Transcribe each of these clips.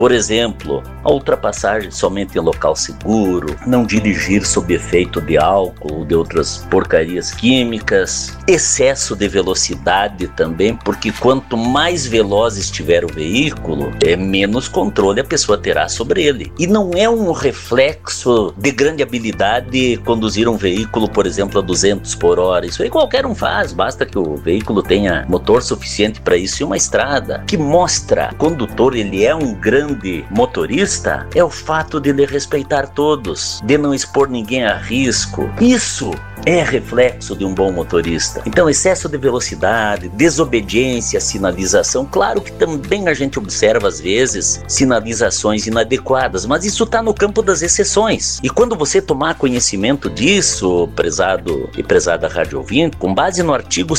Por exemplo, a ultrapassagem somente em local seguro, não dirigir sob efeito de álcool ou de outras porcarias químicas, excesso de velocidade também, porque quanto mais veloz estiver o veículo, menos controle a pessoa terá sobre ele. E não é um reflexo de grande habilidade conduzir um veículo, por exemplo, a 200 por hora. Isso aí qualquer um faz, basta que o veículo tenha motor suficiente para isso e uma estrada. Que mostra que o condutor ele é um grande motorista é o fato de ele respeitar todos, de não expor ninguém a risco. Isso é reflexo de um bom motorista. Então, excesso de velocidade, desobediência à sinalização, claro que também a gente observa às vezes sinalizações inadequadas, mas isso está no campo das exceções. E quando você tomar conhecimento disso, prezado e prezada rádio ouvinte, com base no artigo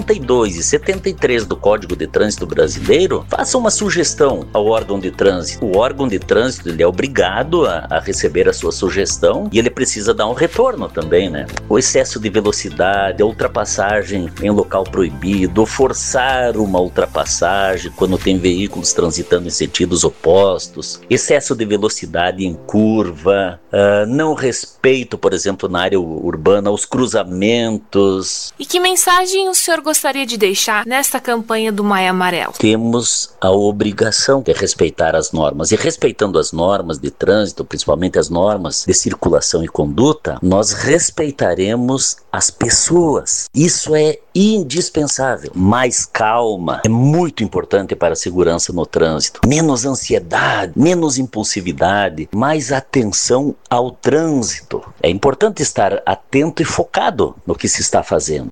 72 e 73 do Código de Trânsito Brasileiro, faça uma sugestão ao órgão de trânsito. O órgão de trânsito ele é obrigado a receber a sua sugestão e ele precisa dar um retorno também, né? O excesso de velocidade, a ultrapassagem em local proibido, forçar uma ultrapassagem quando tem veículos transitando em sentidos opostos, excesso de velocidade em curva, não respeito, por exemplo, na área urbana, aos cruzamentos. E que mensagem o senhor gostaria de deixar nesta campanha do Maio Amarelo? Temos a obrigação de respeitar as normas, e respeitando as normas de trânsito, principalmente as normas de circulação e conduta, nós respeitaremos as pessoas. Isso é indispensável. Mais calma é muito importante para a segurança no trânsito. Menos ansiedade, menos impulsividade, mais atenção ao trânsito. É importante estar atento e focado no que se está fazendo.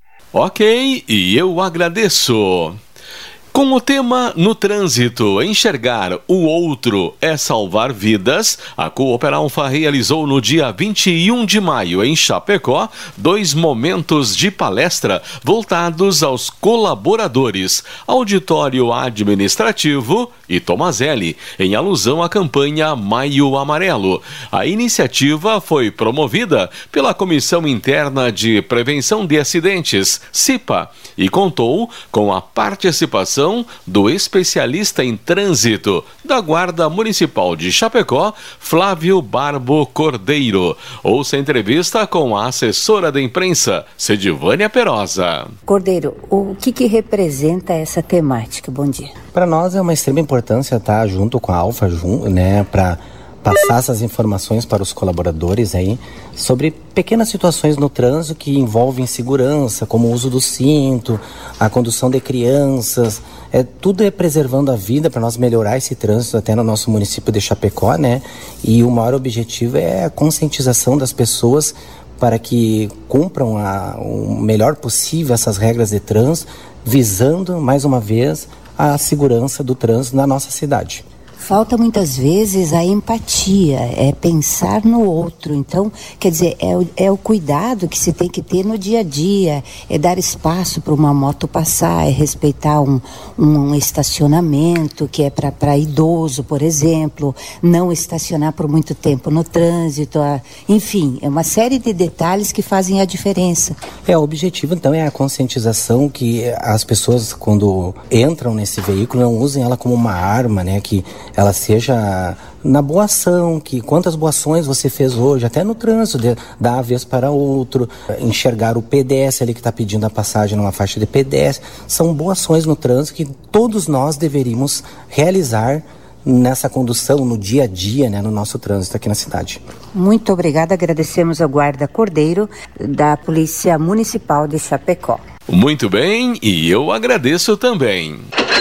Ok, e eu agradeço. Com o tema No Trânsito, enxergar o outro é salvar vidas, a Cooper Alfa realizou no dia 21 de maio em Chapecó 2 momentos de palestra voltados aos colaboradores, auditório administrativo e Tomazelli, em alusão à campanha Maio Amarelo. A iniciativa foi promovida pela Comissão Interna de Prevenção de Acidentes, CIPA, e contou com a participação do especialista em trânsito da Guarda Municipal de Chapecó, Flávio Barbo Cordeiro. Ouça a entrevista com a assessora da imprensa, Sedivânia Perosa. Cordeiro, o que representa essa temática? Bom dia. Para nós é uma extrema importância estar junto com a Alfa, né, para passar essas informações para os colaboradores aí sobre pequenas situações no trânsito que envolvem segurança, como o uso do cinto, a condução de crianças, tudo é preservando a vida para nós melhorar esse trânsito até no nosso município de Chapecó, né? E o maior objetivo é a conscientização das pessoas para que cumpram o melhor possível essas regras de trânsito, visando, mais uma vez, a segurança do trânsito na nossa cidade. Falta muitas vezes a empatia, é pensar no outro. Então, quer dizer, é o cuidado que se tem que ter no dia a dia, é dar espaço para uma moto passar, é respeitar um estacionamento que é para idoso, por exemplo, não estacionar por muito tempo no trânsito, enfim, é uma série de detalhes que fazem a diferença. O objetivo então é a conscientização que as pessoas quando entram nesse veículo não usem ela como uma arma, né, que ela seja na boa ação, que quantas boas ações você fez hoje, até no trânsito, dar a vez para outro, enxergar o pedestre ali que está pedindo a passagem numa faixa de pedestre, são boas ações no trânsito que todos nós deveríamos realizar nessa condução, no dia a dia, né, no nosso trânsito aqui na cidade. Muito obrigada, agradecemos ao guarda Cordeiro da Polícia Municipal de Chapecó. Muito bem, e eu agradeço também.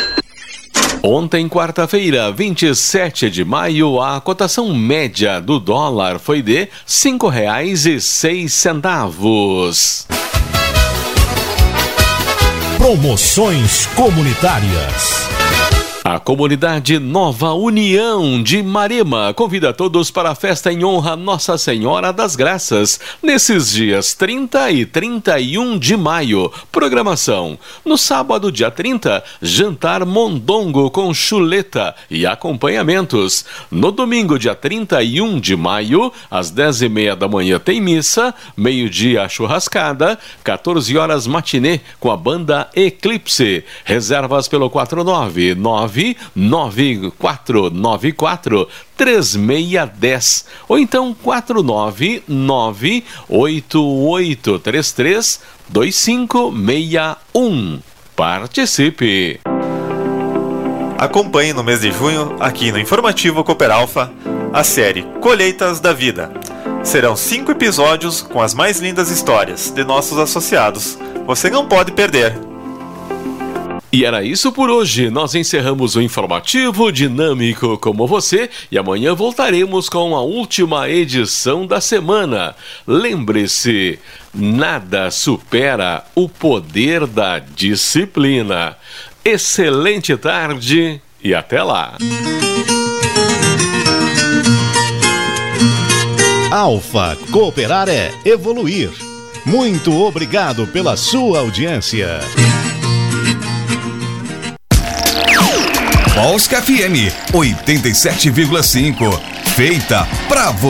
Ontem, quarta-feira, 27 de maio, a cotação média do dólar foi de R$ 5,06. Promoções comunitárias. A comunidade Nova União de Marema convida todos para a festa em honra a Nossa Senhora das Graças, nesses dias 30 e 31 de maio. Programação: no sábado, dia 30, jantar mondongo com chuleta e acompanhamentos. No domingo, dia 31 de maio, às 10h30 da manhã tem missa, meio-dia churrascada, 14 horas matinê com a banda Eclipse. Reservas pelo 499 99494-3610 ou então 499-8833-2561. Participe! Acompanhe no mês de junho, aqui no Informativo Cooper Alpha, a série Colheitas da Vida. Serão 5 episódios com as mais lindas histórias de nossos associados. Você não pode perder! E era isso por hoje. Nós encerramos o informativo dinâmico como você e amanhã voltaremos com a última edição da semana. Lembre-se, nada supera o poder da disciplina. Excelente tarde e até lá. Alfa, cooperar é evoluir. Muito obrigado pela sua audiência. Polska FM 87,5. Feita pra você.